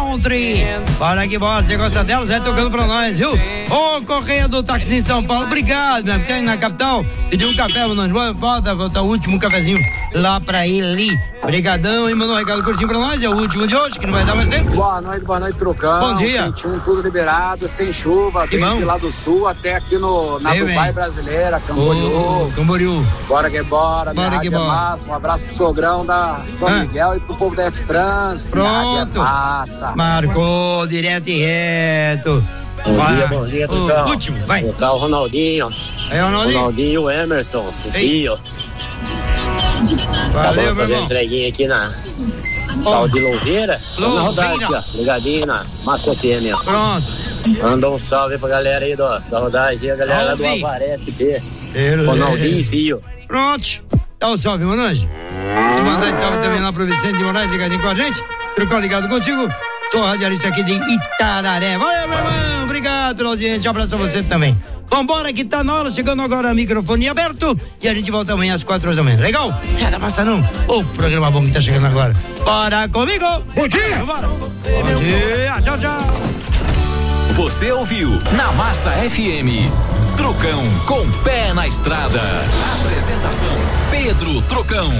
Country. Bora que bora, você gosta delas? Vai tocando pra nós, viu? Ô, Correia do Táxi em São Paulo, obrigado, né? Porque aí na capital, pediu um café, mano. Bota o último cafezinho lá pra ele. Obrigadão, hein? Mandou um recado curtinho pra nós, é o último de hoje, que não vai dar mais tempo. Boa noite, Trocão. Bom dia. 101, tudo liberado, sem chuva, desde lá do sul até aqui na Dubai brasileira, Camboriú. Bora que bora, bora que bora. Massa. Um abraço pro sogrão da São Miguel e pro povo da F-Trans. Pronto. Massa. Marcou direto e reto. Bom dia, Trocão. Último, vai. Tocar o Ronaldinho. É o Ronaldinho? Ronaldinho e o Emerson, o Pio. Valeu, meu irmão. Entreguinha aqui na Sal de Louveira. Vamos na rodagem aqui, ó. Ligadinho na Macotênia. Pronto. Manda um salve pra galera aí da rodagem, a galera do Avaré SP. Ronaldinho e Pio. Pronto. Dá um salve, mano anjo. E mandar esse salve também lá pro Vicente de Moraes, ligadinho com a gente. Trocou ligado contigo. Sou radialista aqui de Itararé. Valeu, meu irmão. Obrigado pela audiência. Um abraço a você também. Vambora que tá na hora, chegando agora, microfone aberto e a gente volta amanhã às 4 horas da manhã. Legal? Sai da massa não. O programa bom que tá chegando agora. Bora comigo. Bom dia. Vambora. Bom dia. Tchau, tchau. Você ouviu na Massa FM. Trocão com pé na estrada. Apresentação Pedro Trocão.